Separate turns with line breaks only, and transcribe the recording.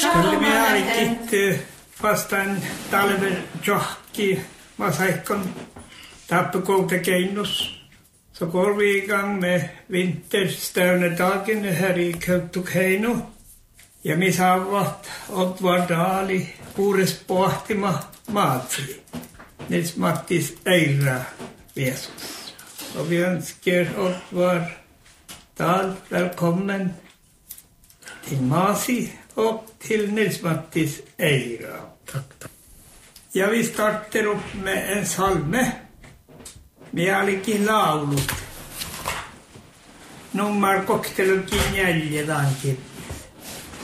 Kyllä minä ainakin vastaan talven johki masaikon tappakouta keinus. Så går vi i gang med vinterstøvne dagen her i Kautokeino. Ja vi saavat Oddvar Daali kuudes pohtima maatsi. Nils Mattis Eira Jesus. Och vi önskar Oddvar Dahl välkommen till Masi och till Nils Mattis Eira.
Tack.
Ja vi startar upp med en salme. Vi har olikin laulut. Nummer 24 tankin.